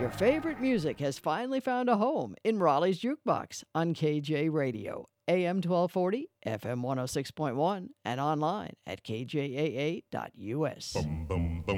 Your favorite music has finally found a home in Raleigh's Jukebox on KJ Radio, AM 1240, FM 106.1, and online at kjaa.us.